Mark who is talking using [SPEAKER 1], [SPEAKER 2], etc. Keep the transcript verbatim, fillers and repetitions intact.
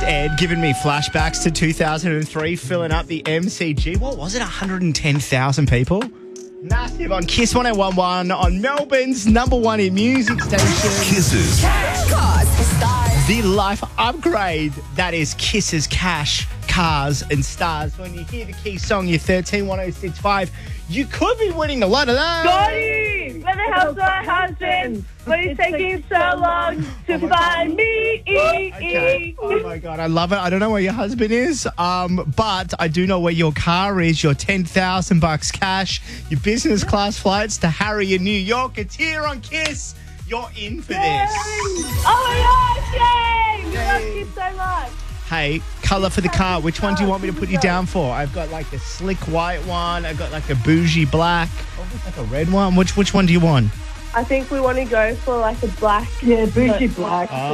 [SPEAKER 1] Ed giving me flashbacks to two thousand three, filling up the M C G. What was it, one hundred ten thousand people? Massive on Kiss one oh one point one on Melbourne's number one in music station.
[SPEAKER 2] Kisses.
[SPEAKER 3] Cars, stars.
[SPEAKER 1] The life upgrade that is Kisses, Cash, Cars and Stars. When you hear the key song, you're thirteen one oh six point five, you could be winning a lot of those.
[SPEAKER 4] Scotty, where the hell's my husband? But he's taking so long to find me.
[SPEAKER 1] Okay. Oh my God, I love it. I don't know where your husband is, um, but I do know where your car is. Your ten thousand bucks cash, your business class flights to Harry in New York. It's here on Kiss. You're in for this.
[SPEAKER 4] Oh my gosh, yay! We love
[SPEAKER 1] Yay.
[SPEAKER 4] you so much.
[SPEAKER 1] Hey, colour for the car. Which one do you want me to put you down for? I've got like a slick white one. I've got like a bougie black. Oh, there's like a red one. Which which one do you want?
[SPEAKER 4] I think we want to go for like a black.
[SPEAKER 5] Yeah, bougie black.
[SPEAKER 1] Oh.